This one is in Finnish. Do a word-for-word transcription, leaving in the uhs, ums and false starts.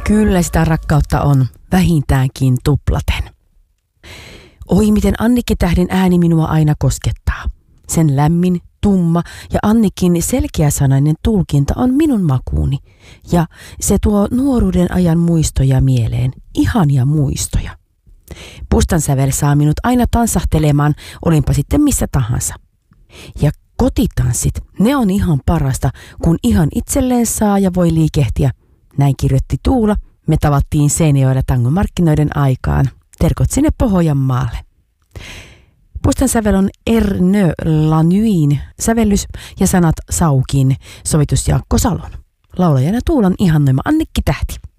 Kyllä sitä rakkautta on, vähintäänkin tuplaten. Oi, miten Annikki Tähdin ääni minua aina koskettaa. Sen lämmin, tumma ja Annikin selkeäsanainen tulkinta on minun makuuni. Ja se tuo nuoruuden ajan muistoja mieleen, ihania muistoja. Pustan sävel saa minut aina tansahtelemaan, olinpa sitten missä tahansa. Ja kotitanssit, ne on ihan parasta, kun ihan itselleen saa ja voi liikehtiä. Näin kirjoitti Tuula. Me tavattiin Seinäjoella tangomarkkinoiden aikaan. Terkot sinne Pohjanmaalle. Pustan sävel on Ernö Lanuin sävellys ja sanat Saukin, sovitus Jaakko Salon. Laulajana Tuulan ihannoima Annikki Tähti.